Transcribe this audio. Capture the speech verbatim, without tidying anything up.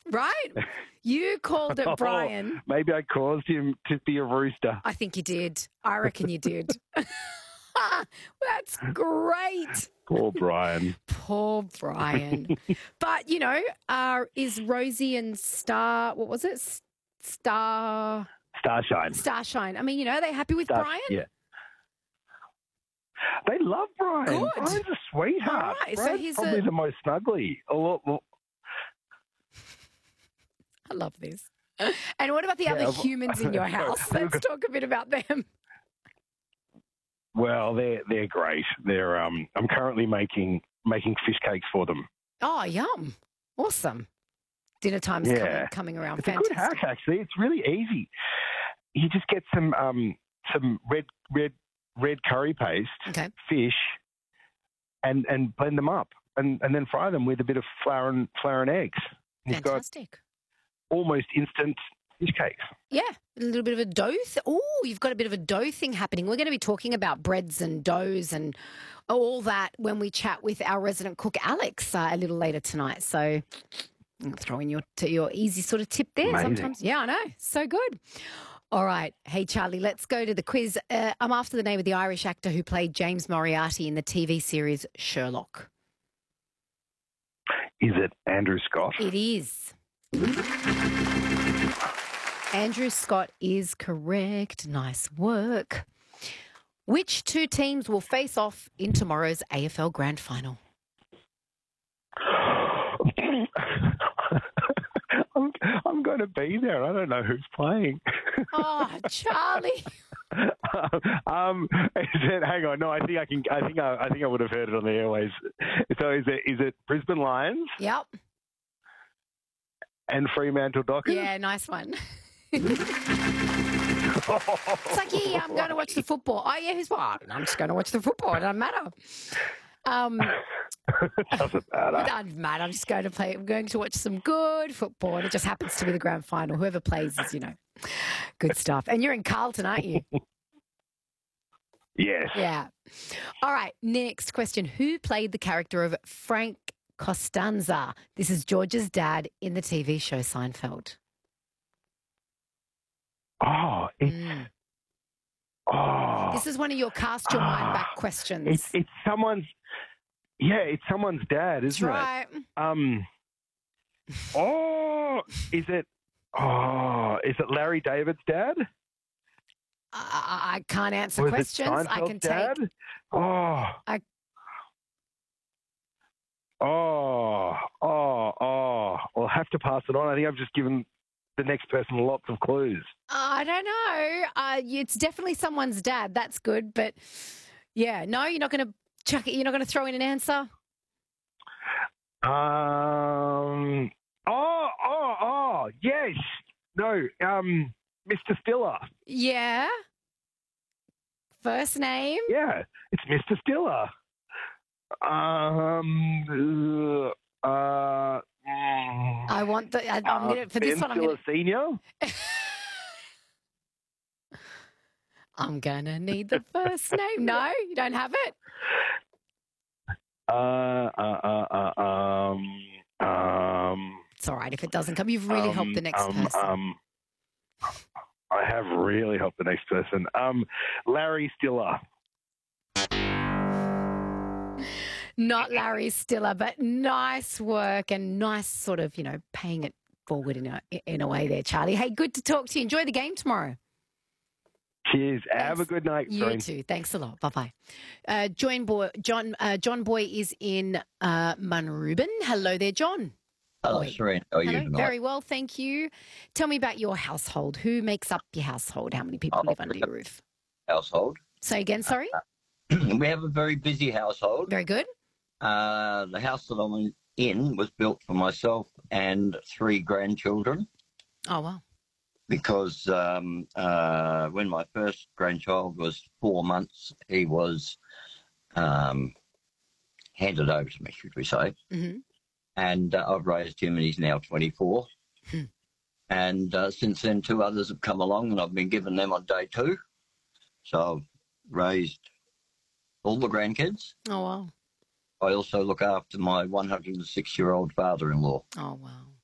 right? You called it Brian. Oh, maybe I caused him to be a rooster. I think you did. I reckon you did. That's great. Poor Brian. Poor Brian. But, you know, uh, is Rosie and Star, what was it? Star... Starshine. Starshine. I mean, you know, are they happy with Star- Brian? Yeah. They love Brian. Good. Brian's a sweetheart. All right, so Brian's he's probably a- the most snuggly. A lot more. I love this. And what about the Yeah, other I've- humans in your house? Let's talk a bit about them. Well, they're they're great. They're um. I'm currently making making fish cakes for them. Oh, yum. Awesome. Dinner time's Yeah. coming, coming around. It's a Fantastic. good hack, actually. It's really easy. You just get some um some red red red curry paste, Okay. fish, and and blend them up, and, and then fry them with a bit of flour and flour and eggs. You've got Fantastic. almost instant fish cakes. Yeah, a little bit of a dough. Th- oh, you've got a bit of a dough thing happening. We're going to be talking about breads and doughs and all that when we chat with our resident cook, Alex, uh, a little later tonight. So I'll throw in your, t- your easy sort of tip there Amazing. sometimes. Yeah, I know. So good. All right. Hey, Charlie, let's go to the quiz. Uh, I'm after the name of the Irish actor who played James Moriarty in the T V series Sherlock. Is it Andrew Scott? It is. Andrew Scott is correct. Nice work. Which two teams will face off in tomorrow's A F L Grand Final? I'm, I'm going to be there. I don't know who's playing. Oh, Charlie. um, is it? Hang on. No, I think I can. I think I, I think I would have heard it on the airways. So is it? Is it Brisbane Lions Yep. and Fremantle Dockers? Yeah, nice one. It's like, yeah, I'm going to watch the football. Oh, yeah, who's what? I'm just going to watch the football. It doesn't matter. Um, Doesn't matter. It doesn't matter. I'm just going to play. I'm going to watch some good football, and it just happens to be the grand final. Whoever plays is, you know, good stuff. And you're in Carlton, aren't you? Yes. Yeah. All right. Next question. Who played the character of Frank Costanza? This is George's dad in the T V show Seinfeld. Oh, it's Mm. oh. This is one of your cast your mind back Ah, questions. It's it's someone's. Yeah, it's someone's dad, That's isn't right. it? Um. Oh, is it? Oh, is it Larry David's dad? I, I can't answer Or is it questions. I Seinfeld's can dad? take. Oh. I- Oh, oh, oh. I'll have to pass it on. I think I've just given the next person lots of clues. I don't know. Uh, it's definitely someone's dad. That's good, but yeah, no, you're not going to chuck it. You're not going to throw in an answer. Um. Oh, oh, oh. Yes. No. Um. Mister Stiller. Yeah. First name. Yeah, it's Mister Stiller. Um. Uh. mm, I want the. I, I'm uh, gonna for this Ben one. I'm Stiller gonna. Senior. I'm gonna need the first name. No, you don't have it. Uh. Uh. Uh. uh um. Um. It's all right if it doesn't come. You've really helped the next um, person. Um. I have really helped the next person. Um. Larry Stiller. Not Larry Stiller, but nice work and nice sort of, you know, paying it forward in a in a way there, Charlie. Hey, good to talk to you. Enjoy the game tomorrow. Cheers. Have a Thanks. good night. You Doreen. too. Thanks a lot. Bye bye. Uh, John Boy, John uh, John Boy is in uh, Munrooban. Hello there, John. Hello, Boy. Serene. How are you Hello. tonight? Very well, thank you. Tell me about your household. Who makes up your household? How many people Oh, live under your roof? Household. Say again. Sorry. We have a very busy household. Very good. Uh, the house that I'm in was built for myself and three grandchildren Oh wow. because um, uh, when my first grandchild was four months, he was um, handed over to me, should we say. hmm And uh, I've raised him and he's now twenty-four. Hmm. And uh, since then, two others have come along and I've been giving them on day two. So I've raised all the grandkids. Oh wow. I also look after my one hundred six-year-old father-in-law. Oh wow.